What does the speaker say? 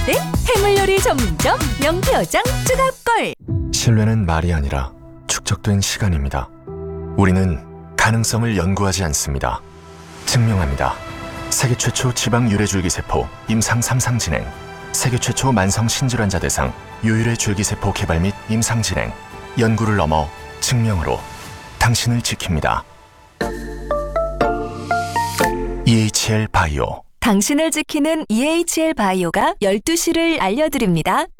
때 해물요리 전문점 명표장 쭈갑골. 신뢰는 말이 아니라 축적된 시간입니다. 우리는 가능성을 연구하지 않습니다. 증명합니다. 세계 최초 지방 유래줄기세포 임상 3상 진행, 세계 최초 만성 신질환자 대상 유일의 줄기세포 개발 및 임상 진행, 연구를 넘어 증명으로 당신을 지킵니다. EHL 바이오. 당신을 지키는 EHL 바이오가 12시를 알려드립니다.